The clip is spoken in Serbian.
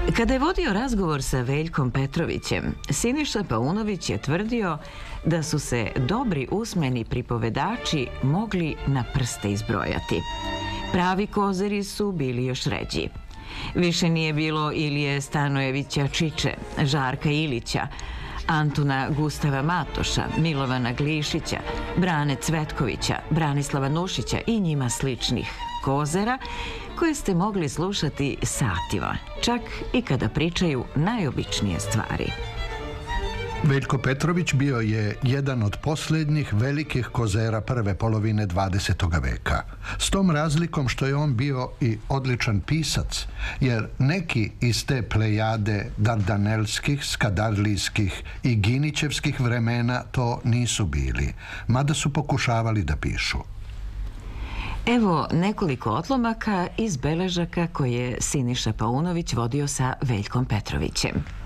Kada je vodio razgovor sa Veljkom Petrovićem, Siniša Paunović je tvrdio da su se dobri usmeni pripovedači mogli na prste izbrojati. Pravi kozeri su bili još ređi. Više nije bilo Ilije Stanojevića Čiče, Žarka Ilića, Antuna Gustava Matoša, Milovana Glišića, Brane Cvetkovića, Branislava Nušića i njima sličnih kozera koje ste mogli slušati satima, čak i kada pričaju najobičnije stvari. Veljko Petrović bio je jedan od posljednjih velikih kozera prve polovine 20. veka. S tom razlikom što je on bio i odličan pisac, jer neki iz te plejade dardanelskih, skadarlijskih i ginićevskih vremena to nisu bili, mada su pokušavali da pišu. Evo nekoliko otlomaka iz beležaka koje je Siniša Paunović vodio sa Veljkom Petrovićem.